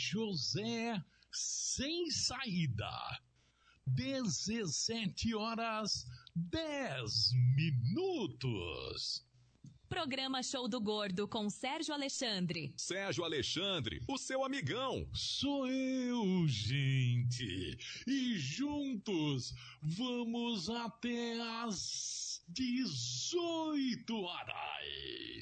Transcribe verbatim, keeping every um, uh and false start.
José, sem saída. dezessete horas, dez minutos. Programa Show do Gordo com Sérgio Alexandre. Sérgio Alexandre, o seu amigão. Sou eu, gente. E juntos vamos até às dezoito horas.